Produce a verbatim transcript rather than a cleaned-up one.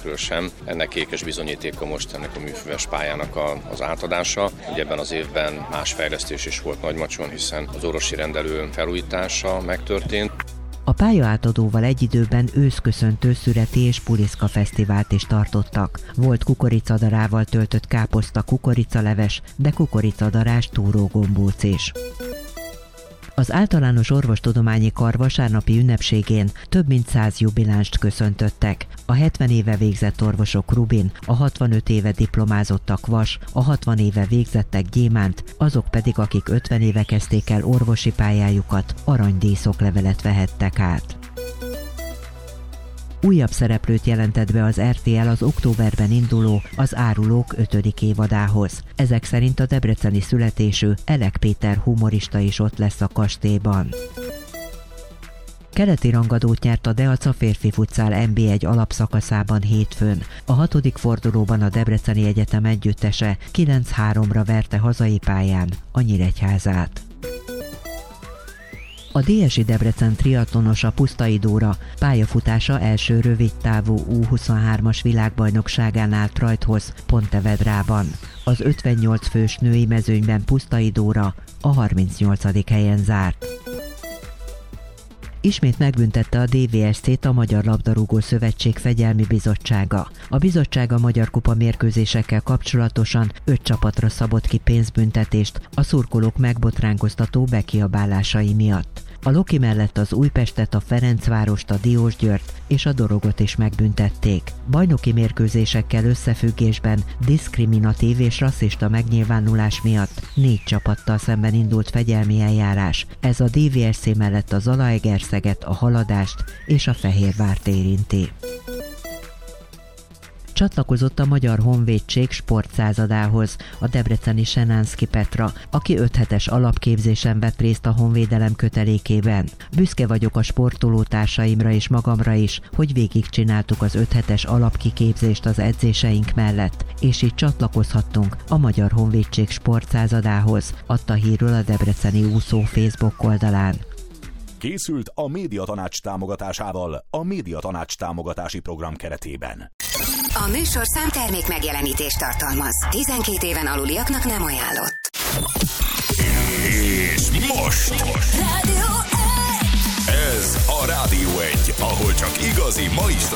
részükről sem. Ennek kékes bizonyítéka most ennek a műfüves pályának a, az átadása. Ugye ebben az évben más fejlesztés is volt Nagymacson, hiszen az orvosi rendelő felújítása megtörtént. A pályaátadóval egy időben őszköszöntő szüreti és puliszka fesztivált is tartottak. Volt kukoricadarával töltött káposzta, kukoricaleves, de kukoricadarás túrógombóc is. Az Általános Orvostudományi Kar vasárnapi ünnepségén több mint száz jubilánst köszöntöttek. A hetven éve végzett orvosok rubin, a hatvanöt éve diplomázottak vas, a hatvan éve végzettek gyémánt, azok pedig, akik ötven éve kezdték el orvosi pályájukat, aranydíszoklevelet vehettek át. Újabb szereplőt jelentett be az er té el az októberben induló Az árulók ötödik évadához. Ezek szerint a debreceni születésű Elek Péter humorista is ott lesz a kastélyban. Keleti rangadót nyert a Deaca férfi futszál en bé egy alapszakaszában hétfőn. A hatodik fordulóban a Debreceni Egyetem együttese kilenc háromra verte hazai pályán a Nyíregyházát. A dé es i Debrecen triatlonosa Pusztai Dóra pályafutása első rövidtávú U huszonhármas világbajnokságán állt rajthoz Pontevedrában. Az ötvennyolc fős női mezőnyben Pusztai Dóra a harmincnyolcadik helyen zárt. Ismét megbüntette a dé vé es cét a Magyar Labdarúgó Szövetség Fegyelmi Bizottsága. A bizottság a Magyar Kupa mérkőzésekkel kapcsolatosan öt csapatra szabott ki pénzbüntetést a szurkolók megbotránkoztató bekiabálásai miatt. A Loki mellett az Újpestet, a Ferencvárost, a Diósgyőrt és a Dorogot is megbüntették. Bajnoki mérkőzésekkel összefüggésben diszkriminatív és rasszista megnyilvánulás miatt négy csapattal szemben indult fegyelmi eljárás. Ez a dé vé es cé mellett a Zalaegerszeget, a Haladást és a Fehérvárt érinti. Csatlakozott a Magyar Honvédség sportszázadához a debreceni Senánszky Petra, aki öt hetes alapképzésen vett részt a honvédelem kötelékében. Büszke vagyok a sportolótársaimra és magamra is, hogy végigcsináltuk az öt hetes alapkiképzést az edzéseink mellett, és így csatlakozhattunk a Magyar Honvédség sportszázadához, adta hírről a Debreceni úszó Facebook oldalán. Készült a Médiatanács támogatásával a Médiatanács támogatási program keretében. A műsor számtermék megjelenítést tartalmaz. tizenkét éven aluliaknak nem ajánlott. És most! Rádió egy! Ez a Rádió egy, ahol csak igazi mai